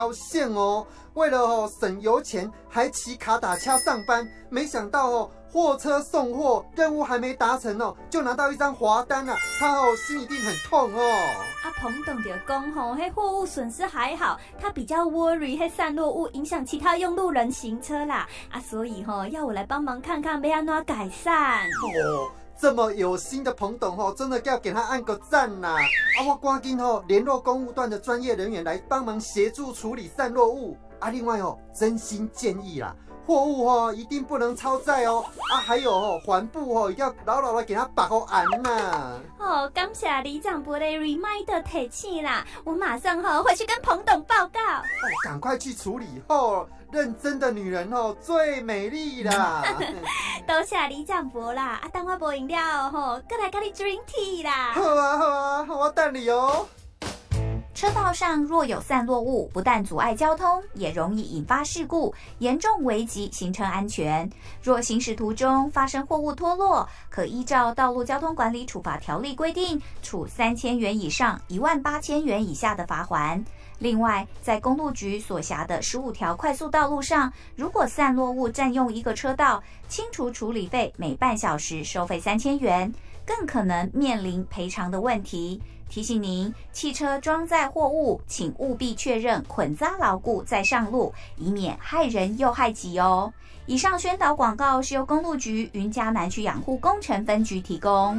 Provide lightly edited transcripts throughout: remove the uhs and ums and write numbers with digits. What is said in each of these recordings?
好险哦！为了省油钱，还骑卡打车上班，没想到货车送货任务还没达成就拿到一张罚单啊！他心一定很痛彭董就讲迄货物损失还好，他比较 worry 迄散落物影响其他用路人行车啦所以要我来帮忙看看要安怎改善。 这么有心的彭董真的要给他按个赞呐！我赶紧联络公务段的专业人员来帮忙协助处理散落物另外真心建议啦，货物一定不能超载还有环部一定要牢牢的给他把安呐！ 感谢李长博的 reminder 提醒啦，我马上回去跟彭董报告。 赶快去处理认真的女人最美丽啦！ 多谢李长博啦，等我无饮料再来跟你 drink tea 啦。 好啊，我等你哦。 车道上若有散落物，不但阻碍交通，也容易引发事故，严重危及行车安全。若行驶途中发生货物脱落，可依照《道路交通管理处罚条例》规定，处3000元以上18000元以下的罚锾。另外，在公路局所辖的15条快速道路上，如果散落物占用一个车道，清除处理费每半小时收费3000元，更可能面临赔偿的问题。提醒您，汽车装载货物，请务必确认捆扎牢固再上路，以免害人又害己哦。以上宣导广告是由公路局云嘉南区养护工程分局提供。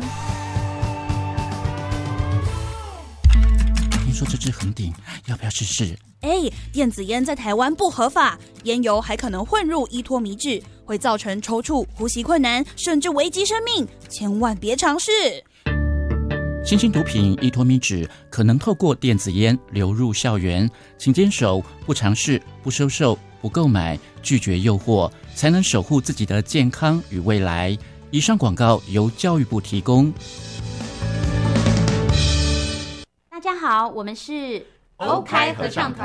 听说这支横顶，要不要试试？ 电子烟在台湾不合法，烟油还可能混入依托醚质，会造成抽搐、呼吸困难，甚至危及生命，千万别尝试。 新兴毒品依托醚质可能透过电子烟流入校园，请坚守不尝试、不收受、不购买、拒绝诱惑，才能守护自己的健康与未来。以上广告由教育部提供。 大家好，我们是欧开合唱团。